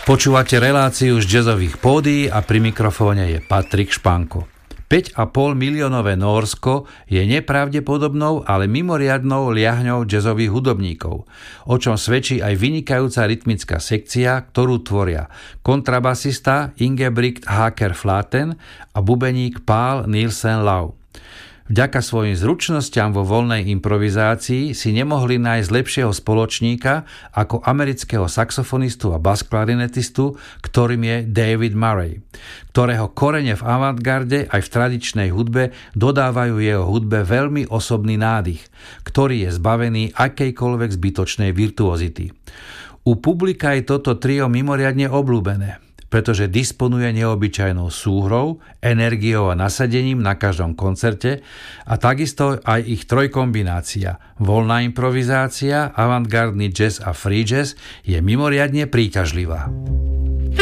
Počúvate reláciu z jazzových pódií a pri mikrofóne je Patrik Španko. 5,5 miliónové Nórsko je nepravdepodobnou, ale mimoriadnou liahňou jazzových hudobníkov, o čom svedčí aj vynikajúca rytmická sekcia, ktorú tvoria kontrabasista Ingebrigt Haker Flaten a bubeník Pál Nielsen Lau. Vďaka svojim zručnostiam vo voľnej improvizácii si nemohli nájsť lepšieho spoločníka ako amerického saxofonistu a basklarinetistu, ktorým je David Murray, ktorého korene v avantgarde aj v tradičnej hudbe dodávajú jeho hudbe veľmi osobný nádych, ktorý je zbavený akejkoľvek zbytočnej virtuozity. U publika je toto trio mimoriadne obľúbené, pretože disponuje neobyčajnou súhrou, energiou a nasadením na každom koncerte a takisto aj ich trojkombinácia, voľná improvizácia, avantgardný jazz a free jazz je mimoriadne príťažlivá.